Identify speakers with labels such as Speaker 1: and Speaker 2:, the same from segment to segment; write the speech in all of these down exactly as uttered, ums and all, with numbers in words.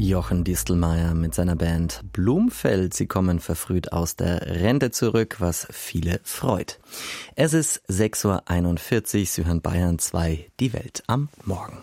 Speaker 1: Jochen Distelmeier mit seiner Band Blumfeld. Sie kommen verfrüht aus der Rente zurück, was viele freut. Es ist sechs Uhr einundvierzig, Sie hören Bayern zwei, die Welt am Morgen.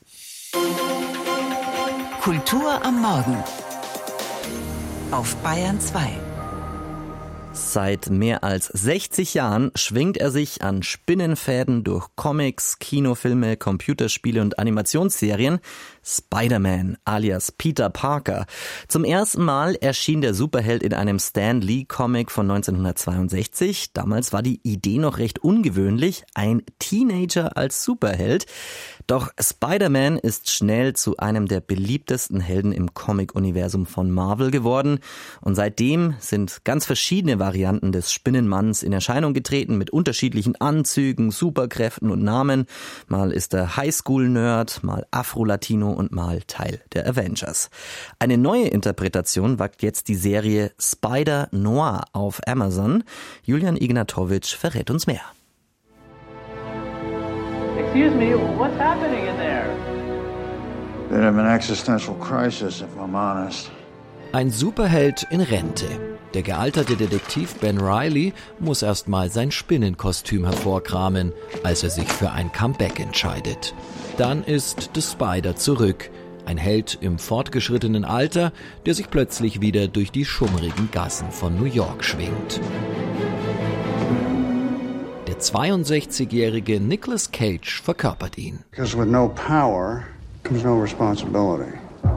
Speaker 2: Kultur am Morgen auf Bayern zwei.
Speaker 1: Seit mehr als sechzig Jahren schwingt er sich an Spinnenfäden durch Comics, Kinofilme, Computerspiele und Animationsserien. Spider-Man alias Peter Parker. Zum ersten Mal erschien der Superheld in einem Stan Lee-Comic von neunzehnhundertzweiundsechzig. Damals war die Idee noch recht ungewöhnlich, ein Teenager als Superheld. Doch Spider-Man ist schnell zu einem der beliebtesten Helden im Comic-Universum von Marvel geworden. Und seitdem sind ganz verschiedene Varianten des Spinnenmanns in Erscheinung getreten mit unterschiedlichen Anzügen, Superkräften und Namen. Mal ist er Highschool-Nerd, mal Afro-Latino und mal Teil der Avengers. Eine neue Interpretation wagt jetzt die Serie Spider-Noir auf Amazon. Julian Ignatowitsch verrät uns mehr.
Speaker 3: Excuse me, what's happening in there?
Speaker 4: Bit of an existential crisis, if I'm honest.
Speaker 5: Ein Superheld in Rente. Der gealterte Detektiv Ben Reilly muss erst mal sein Spinnenkostüm hervorkramen, als er sich für ein Comeback entscheidet. Dann ist The Spider zurück, ein Held im fortgeschrittenen Alter, der sich plötzlich wieder durch die schummrigen Gassen von New York schwingt. Der zweiundsechzigjährige Nicolas Cage verkörpert ihn.
Speaker 4: Because with no power comes no responsibility.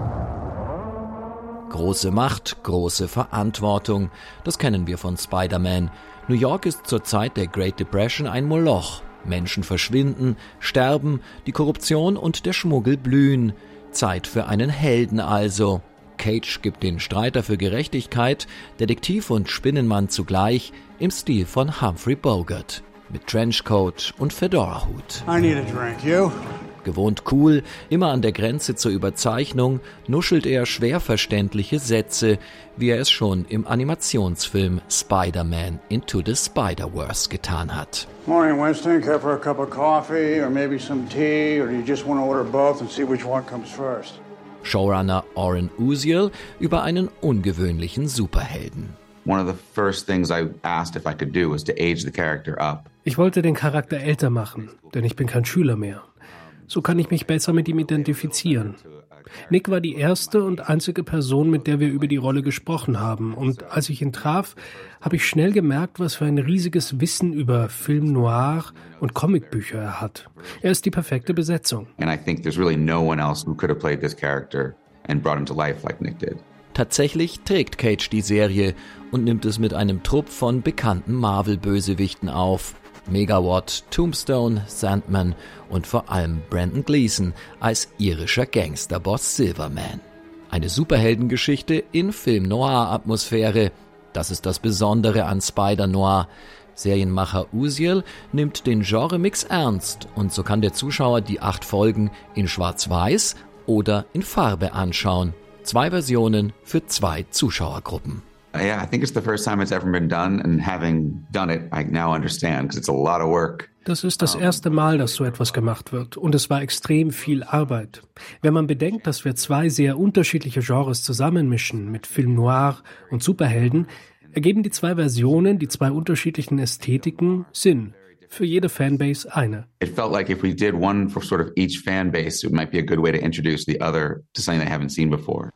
Speaker 5: Große Macht, große Verantwortung, das kennen wir von Spider-Man. New York ist zur Zeit der Great Depression ein Moloch. Menschen verschwinden, sterben, die Korruption und der Schmuggel blühen. Zeit für einen Helden also. Cage gibt den Streiter für Gerechtigkeit, Detektiv und Spinnenmann zugleich, im Stil von Humphrey Bogart. Mit Trenchcoat und Fedora-Hut.
Speaker 4: I need a drink, you?
Speaker 5: Gewohnt cool, immer an der Grenze zur Überzeichnung, nuschelt er schwer verständliche Sätze, wie er es schon im Animationsfilm Spider-Man Into the Spider-Verse getan hat.
Speaker 4: Morning, Winston. Care for a cup of coffee or maybe some tea, or do you just want to order both and see which one comes first?
Speaker 5: Showrunner Oren Uziel über einen ungewöhnlichen Superhelden.
Speaker 6: One of the first things I asked if I could do was to age the character up.
Speaker 7: Ich wollte den Charakter älter machen, denn ich bin kein Schüler mehr. So kann ich mich besser mit ihm identifizieren. Nick war die erste und einzige Person, mit der wir über die Rolle gesprochen haben. Und als ich ihn traf, habe ich schnell gemerkt, was für ein riesiges Wissen über Film noir und Comicbücher er hat. Er ist die perfekte Besetzung.
Speaker 6: And I think there's really no one else who could have played this character and brought him to life like Nick did.
Speaker 5: Tatsächlich trägt Cage die Serie und nimmt es mit einem Trupp von bekannten Marvel-Bösewichten auf. Megawatt, Tombstone, Sandman und vor allem Brendan Gleeson als irischer Gangsterboss Silverman. Eine Superheldengeschichte in Film-Noir-Atmosphäre. Das ist das Besondere an Spider-Noir. Serienmacher Uziel nimmt den Genremix ernst und so kann der Zuschauer die acht Folgen in Schwarz-Weiß oder in Farbe anschauen. Zwei Versionen für zwei Zuschauergruppen.
Speaker 6: Yeah, I think it's the first time it's ever been done, and having done it, I now understand, because it's a lot of work.
Speaker 7: Das ist das erste Mal, dass so etwas gemacht wird und es war extrem viel Arbeit. Wenn man bedenkt, dass wir zwei sehr unterschiedliche Genres zusammenmischen mit Film Noir und Superhelden, ergeben die zwei Versionen, die zwei unterschiedlichen Ästhetiken Sinn. Für jede Fanbase eine.
Speaker 6: It felt like if we did one for sort of each fanbase, it might be a good way to introduce the other to something they haven't seen before.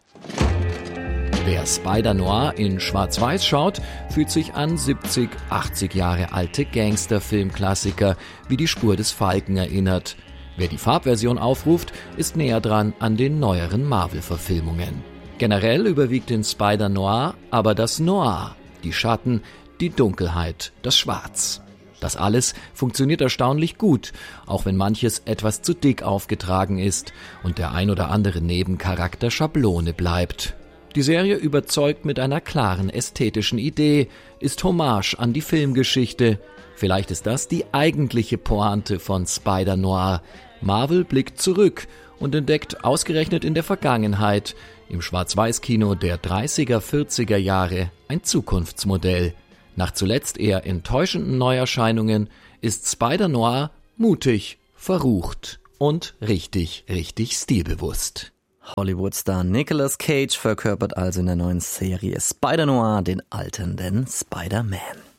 Speaker 5: Wer Spider-Noir in Schwarz-Weiß schaut, fühlt sich an siebzig, achtzig Jahre alte Gangsterfilmklassiker wie Die Spur des Falken erinnert. Wer die Farbversion aufruft, ist näher dran an den neueren Marvel-Verfilmungen. Generell überwiegt in Spider-Noir aber das Noir, die Schatten, die Dunkelheit, das Schwarz. Das alles funktioniert erstaunlich gut, auch wenn manches etwas zu dick aufgetragen ist und der ein oder andere Nebencharakter Schablone bleibt. Die Serie überzeugt mit einer klaren ästhetischen Idee, ist Hommage an die Filmgeschichte. Vielleicht ist das die eigentliche Pointe von Spider-Noir. Marvel blickt zurück und entdeckt ausgerechnet in der Vergangenheit, im Schwarz-Weiß-Kino der dreißiger, vierziger Jahre, ein Zukunftsmodell. Nach zuletzt eher enttäuschenden Neuerscheinungen ist Spider-Noir mutig, verrucht und richtig, richtig stilbewusst.
Speaker 1: Hollywood-Star Nicolas Cage verkörpert also in der neuen Serie Spider-Noir den alternden Spider-Man.